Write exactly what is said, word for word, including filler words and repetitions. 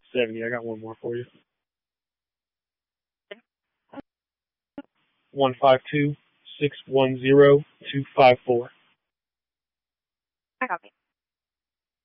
seventy. I got one more for you. One five two six one zero two five four. I copy.